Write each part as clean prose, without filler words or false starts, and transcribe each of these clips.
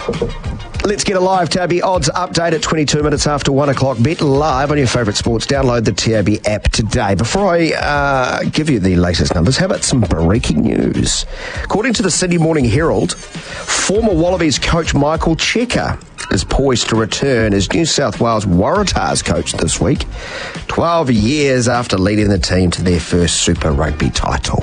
Let's get a live Tabby odds update at 22 minutes after 1 o'clock. Bet live on your favourite sports. Download the Tabby app today. Before I give you the latest numbers, how about some breaking news? According to the Sydney Morning Herald, former Wallabies coach Michael Cheika is poised to return as New South Wales Waratahs coach this week, 12 years after leading the team to their first Super Rugby title.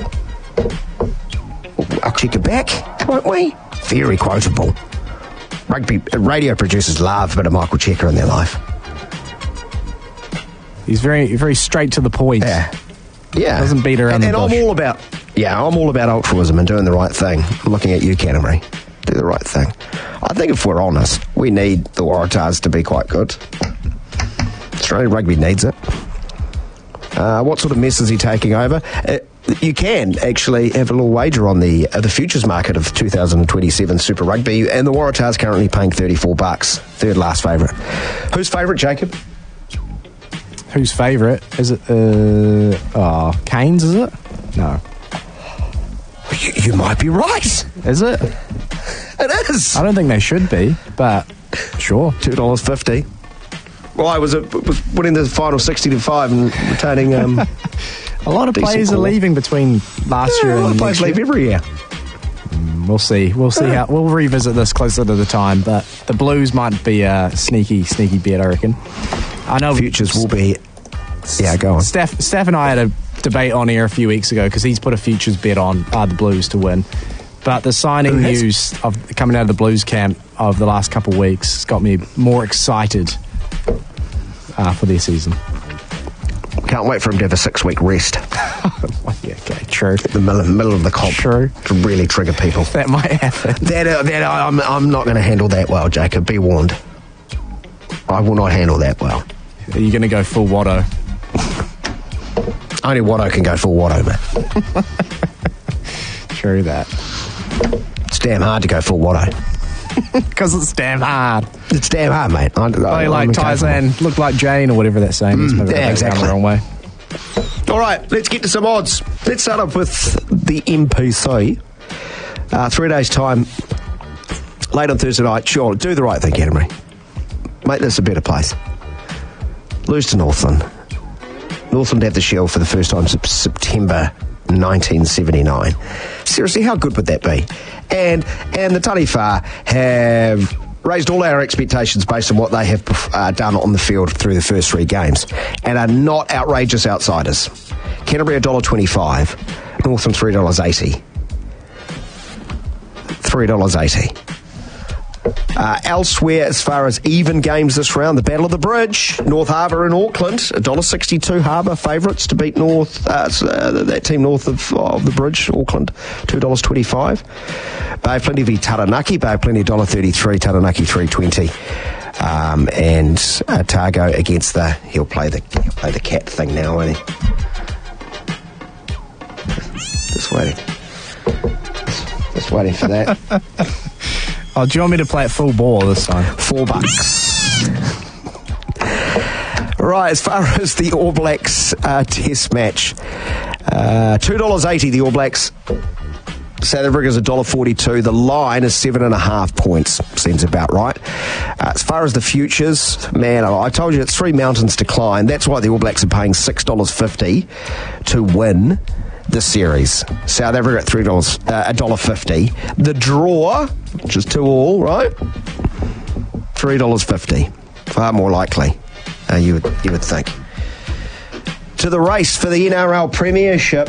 I'll check it back, won't we? Very quotable. Rugby radio producers love a bit of Michael Cheika in their life. He's very, very straight to the point. Yeah. Doesn't beat around the bush. I'm all about altruism and doing the right thing. I'm looking at you, Canterbury. Do the right thing. I think if we're honest, we need the Waratahs to be quite good. Australian rugby needs it. What sort of mess is he taking over? You can actually have a little wager on the futures market of 2027 Super Rugby, and the Waratahs currently paying $34. Third last favourite. Who's favourite, Jacob? Who's favourite? Is it Canes? Is it? No. You might be right. Is it? It is. I don't think they should be, but sure. $2.50. Well, I was winning the final 60-5 and retaining. A lot of players are leaving between last year and a lot of players year. leave every year. We'll see. We'll how. We'll revisit this closer to the time, but the Blues might be a sneaky bet, I reckon. I know futures will be. Yeah, go on. Steph and I had a debate on air a few weeks ago because he's put a futures bet on the Blues to win. But the signing news coming out of the Blues camp of the last couple of weeks has got me more excited for their season. Can't wait for him to have a 6-week rest. Yeah, okay, true. At the middle of the comp. True. To really trigger people. That might happen. I'm not going to handle that well, Jacob. Be warned. I will not handle that well. Are you going to go full Watto? Only Watto can go full Watto, man. True that. It's damn hard to go full Watto. Because it's damn hard. It's damn hard, mate. Play like Tarzan, look like Jane, or whatever that saying is. Yeah, exactly. The wrong way. All right, let's get to some odds. Let's start off with the MPC. 3 days' time, late on Thursday night. Sure, do the right thing, Canterbury. Make this a better place. Lose to Northland. Northland had the Shield for the first time since September 1979. Seriously, how good would that be? And the Taniwha have raised all our expectations based on what they have done on the field through the first 3 games and are not outrageous outsiders. Canterbury $1.25, Northland $3.80. $3.80. Elsewhere, as far as even games this round, the Battle of the Bridge, North Harbour and Auckland, $1.62 Harbour favourites to beat North, that team north of the Bridge, Auckland, $2.25. Bay of Plenty v Taranaki, Bay of Plenty $1.33, Taranaki $3.20. And Otago against he'll play the cat thing now, won't he? Just waiting for that. Oh, do you want me to play it full ball this time? $4. Right, as far as the All Blacks test match, $2.80 the All Blacks. South Africa's $1.42. The line is 7.5 points. Seems about right. As far as the futures, man, I told you it's 3 mountains to climb. That's why the All Blacks are paying $6.50 to win the series. South Africa at $1.50. The draw, which is 2-2, right? $3.50. Far more likely, you would think. To the race for the NRL Premiership.